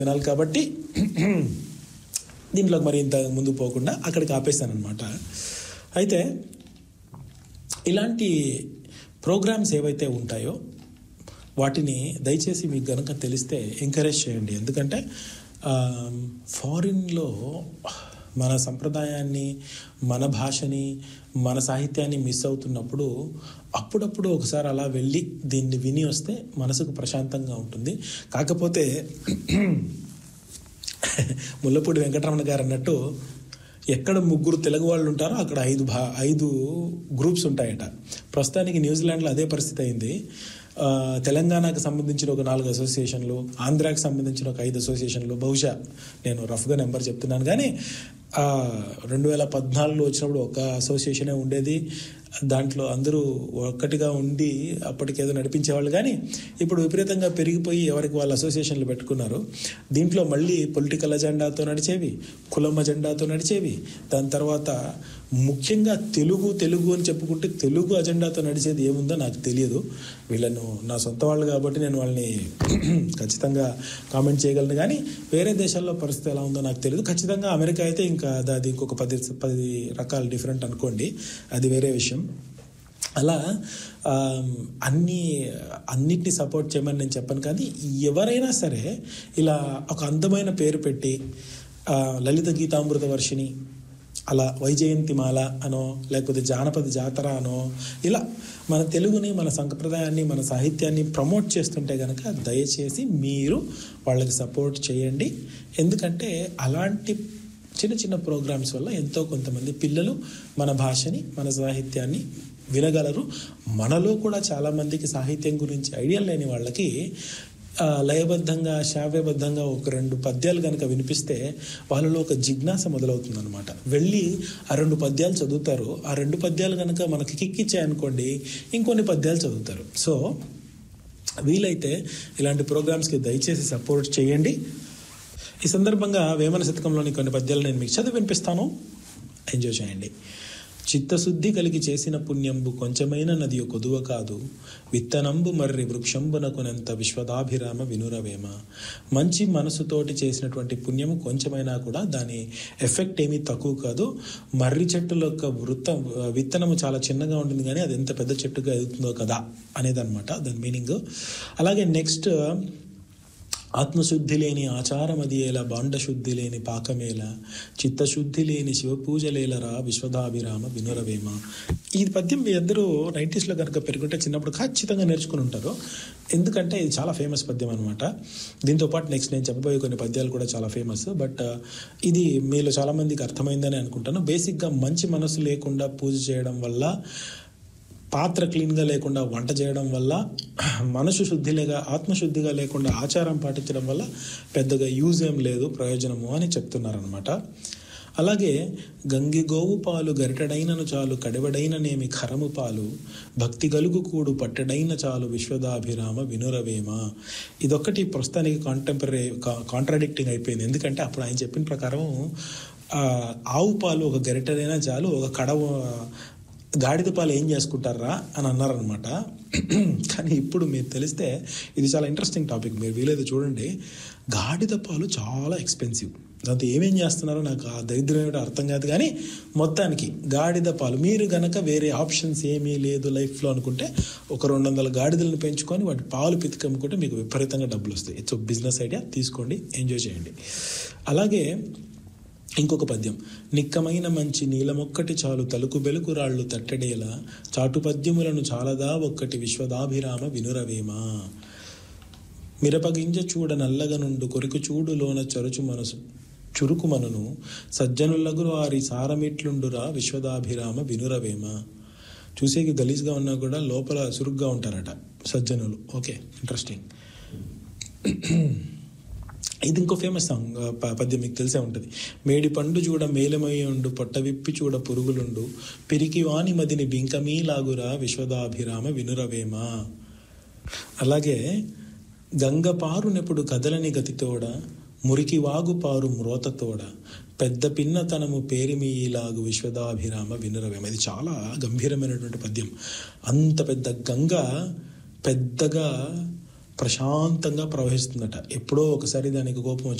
వినాలి కాబట్టి దీంట్లోకి మరి ఇంత ముందుకు పోకుండా అక్కడికి ఆపేస్తాను అనమాట. అయితే ఇలాంటి ప్రోగ్రామ్స్ ఏవైతే ఉంటాయో వాటిని దయచేసి మీకు గనక తెలిస్తే ఎంకరేజ్ చేయండి. ఎందుకంటే ఫారిన్లో మన సంప్రదాయాన్ని, మన భాషని, మన సాహిత్యాన్ని మిస్ అవుతున్నప్పుడు అప్పుడప్పుడు ఒకసారి అలా వెళ్ళి దీన్ని విని వస్తే మనసుకు ప్రశాంతంగా ఉంటుంది. కాకపోతే ముల్లపూడి వెంకటరమణ గారు అన్నట్టు ఎక్కడ 3 తెలుగు వాళ్ళు ఉంటారో అక్కడ 5 గ్రూప్స్ ఉంటాయట. ప్రస్తుతానికి న్యూజిలాండ్లో అదే పరిస్థితి అయింది. తెలంగాణకు సంబంధించిన ఒక 4 అసోసియేషన్లు, ఆంధ్రాకి సంబంధించిన ఒక 5 అసోసియేషన్లు, బహుశా నేను రఫ్గా నెంబర్ చెప్తున్నాను కానీ 2014లో వచ్చినప్పుడు ఒక అసోసియేషనే ఉండేది. దాంట్లో అందరూ ఒక్కటిగా ఉండి అప్పటికేదో నడిపించేవాళ్ళు. కానీ ఇప్పుడు విపరీతంగా పెరిగిపోయి ఎవరికి వాళ్ళు అసోసియేషన్లు పెట్టుకున్నారు. దీంట్లో మళ్ళీ పొలిటికల్ అజెండాతో నడిచేవి, కులం అజెండాతో నడిచేవి, దాని తర్వాత ముఖ్యంగా తెలుగు అని చెప్పుకుంటే తెలుగు అజెండాతో నడిచేది ఏముందో నాకు తెలియదు. వీళ్ళను నా సొంత వాళ్ళు కాబట్టి నేను వాళ్ళని ఖచ్చితంగా కామెంట్ చేయగలను. కానీ వేరే దేశాల్లో పరిస్థితి ఎలా ఉందో నాకు తెలియదు. ఖచ్చితంగా అమెరికా అయితే ఇంకా అది ఇంకొక 10 రకాల డిఫరెంట్ అనుకోండి, అది వేరే విషయం. అలా అన్నిటిని సపోర్ట్ చేయమని నేను చెప్పను. కానీ ఎవరైనా సరే ఇలా ఒక అందమైన పేరు పెట్టి లలిత గీతామృత వర్షిణి, అలా వైజయంతిమాల అనో, లేకపోతే జానపద జాతర అనో, ఇలా మన తెలుగుని, మన సంప్రదాయాన్ని, మన సాహిత్యాన్ని ప్రమోట్ చేస్తుంటే కనుక దయచేసి మీరు వాళ్ళకి సపోర్ట్ చేయండి. ఎందుకంటే అలాంటి చిన్న చిన్న ప్రోగ్రామ్స్ వల్ల ఎంతో కొంతమంది పిల్లలు మన భాషని, మన సాహిత్యాన్ని వినగలరు. మనలో కూడా చాలామందికి సాహిత్యం గురించి ఐడియా లేని వాళ్ళకి లయబద్ధంగా, శ్రావ్యబద్ధంగా ఒక 2 పద్యాలు కనుక వినిపిస్తే వాళ్ళలో ఒక జిజ్ఞాస మొదలవుతుందన్నమాట. వెళ్ళి ఆ 2 పద్యాలు చదువుతారు. ఆ 2 పద్యాలు కనుక మనకి కిక్కిచ్చాయనుకోండి, ఇంకొన్ని పద్యాలు చదువుతారు. సో వీలైతే ఇలాంటి ప్రోగ్రామ్స్కి దయచేసి సపోర్ట్ చేయండి. ఈ సందర్భంగా వేమన శతకంలోని కొన్ని పద్యాలు నేను మీకు చదివి వినిపిస్తాను, ఎంజాయ్ చేయండి. చిత్తశుద్ధి కలిగి చేసిన పుణ్యంబు కొంచెమైన నదియు కొదువ కాదు, విత్తనంబు మర్రి వృక్షంబునకునంత విశ్వదాభిరామ వినురవేమ. మంచి మనసుతోటి చేసినటువంటి పుణ్యము కొంచెమైనా కూడా దాని ఎఫెక్ట్ ఏమీ తక్కువ కాదు. మర్రి చెట్టుల యొక్క విత్తనము చాలా చిన్నగా ఉంటుంది, కానీ అది ఎంత పెద్ద చెట్టుగా ఎదుగుతుందో కదా అనేదన్నమాట దాని మీనింగ్. అలాగే నెక్స్ట్, ఆత్మశుద్ధి లేని ఆచారమదియేలా, బాండశుద్ధి లేని పాకమేలా, చిత్తశుద్ధి లేని శివపూజలేలరా విశ్వదాభిరామ వినురవేమ. ఈ పద్యం మీ అందరూ 90sలో కనుక పెరుగుంటే చిన్నప్పుడు ఖచ్చితంగా నేర్చుకుని ఉంటారు. ఎందుకంటే ఇది చాలా ఫేమస్ పద్యం అనమాట. దీంతోపాటు నెక్స్ట్ నేను చెప్పబోయే కొన్ని పద్యాలు కూడా చాలా ఫేమస్. బట్ ఇది మీలో చాలామందికి అర్థమైందని అనుకుంటాను. బేసిక్గా మంచి మనసు లేకుండా పూజ చేయడం వల్ల, పాత్ర క్లీన్గా లేకుండా వంట చేయడం వల్ల, మనసు శుద్ధిగా, ఆత్మశుద్ధిగా లేకుండా ఆచారం పాటించడం వల్ల పెద్దగా యూజ్ ఏం లేదు, ప్రయోజనము అని చెప్తున్నారనమాట. అలాగే గంగి గోవు పాలు గరిటెడైనను చాలు, కడవడైననేమి ఖరము పాలు, భక్తి గలుగు కూడు పట్టెడైన చాలు, విశ్వదాభిరామ వినురవేమ. ఇదొక్కటి ప్రస్తుతానికి కాంట్రాడిక్టింగ్ అయిపోయింది. ఎందుకంటే అప్పుడు ఆయన చెప్పిన ప్రకారం ఆవు పాలు ఒక గరిటెడైనా చాలు, ఒక కడవ గాడిద పాలు ఏం చేసుకుంటారా అని అన్నారనమాట. కానీ ఇప్పుడు మీరు తెలిస్తే ఇది చాలా ఇంట్రెస్టింగ్ టాపిక్, మీరు వీలైతే చూడండి. గాడిద పాలు చాలా ఎక్స్పెన్సివ్. దాంతో ఏమేం చేస్తున్నారో నాకు ఆ దరిద్రం ఏమిటో అర్థం కాదు. కానీ మొత్తానికి గాడిద పాలు, మీరు గనక వేరే ఆప్షన్స్ ఏమీ లేదు లైఫ్లో అనుకుంటే ఒక 200 గాడిదలను పెంచుకొని వాటి పాలు పితికమ్ముకుంటే మీకు విపరీతంగా డబ్బులు వస్తాయి. ఇట్స్ ఒక బిజినెస్ ఐడియా, తీసుకోండి, ఎంజాయ్ చేయండి. అలాగే ఇంకొక పద్యం, నిక్కమైన మంచి నీలమొక్కటి చాలు, తలుకు బెలుకు రాళ్ళు తట్టడేలా, చాటు పద్యములను చాలదా ఒక్కటి, విశ్వదాభిరామ వినురవేమ. మిరపగింజ చూడ నల్లగ నుండు, కొరికి చూడు లోన చురుకు మనను, సజ్జనులగు వారి సారమిట్లుండురా, విశ్వదాభిరామ వినురవేమ. చూసేకి గలీజ్గా ఉన్నా కూడా లోపల చురుగ్గా ఉంటారట సజ్జనులు. Okay, interesting. ఇది ఇంకో ఫేమస్ సాంగ్ పద్యం, మీకు తెలిసే ఉంటుంది. మేడి పండు చూడ మేలమయ్యుండు, పొట్ట విప్పి చూడ పురుగులుండు, పిరికి వాని మదిని బింకమీలాగురా, విశ్వదాభిరామ వినురవేమ. అలాగే గంగపారు నెప్పుడు కదలని గతితోడ, మురికి వాగు పారు మ్రోతతోడ, పెద్ద పిన్నతనము పేరిమీలాగు, విశ్వదాభిరామ వినురవేమ. ఇది చాలా గంభీరమైనటువంటి పద్యం. అంత పెద్ద గంగ పెద్దగా ప్రశాంతంగా ప్రవహిస్తుందట. ఎప్పుడో ఒకసారి దానికి కోపం